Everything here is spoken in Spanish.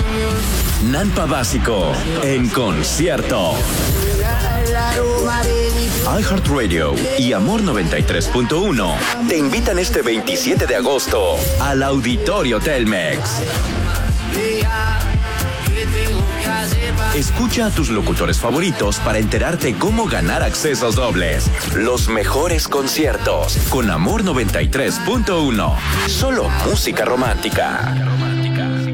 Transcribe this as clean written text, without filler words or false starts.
Nampa Básico en concierto. iHeartRadio y Amor 93.1 te invitan este 27 de agosto al Auditorio Telmex. Escucha a tus locutores favoritos para enterarte cómo ganar accesos dobles. Los mejores conciertos con Amor 93.1. Solo música romántica.